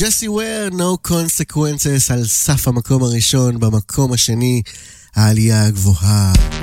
ג'סי וויר, No Consequences, על סף המקום הראשון. במקום השני העלייה הגבוהה